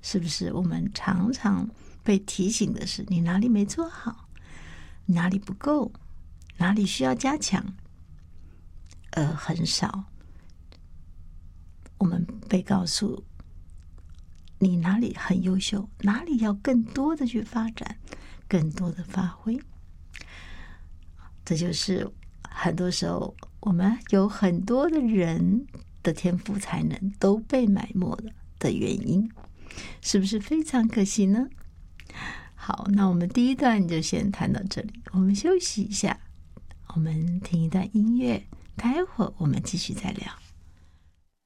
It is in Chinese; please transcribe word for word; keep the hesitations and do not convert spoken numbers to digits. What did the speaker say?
是不是我们常常被提醒的是你哪里没做好，哪里不够，哪里需要加强，而很少我们被告诉你哪里很优秀，哪里要更多的去发展，更多的发挥。这就是很多时候我们有很多的人的天赋才能都被埋没了的原因，是不是非常可惜呢？好，那我们第一段就先谈到这里，我们休息一下，我们听一段音乐，待会儿我们继续再聊。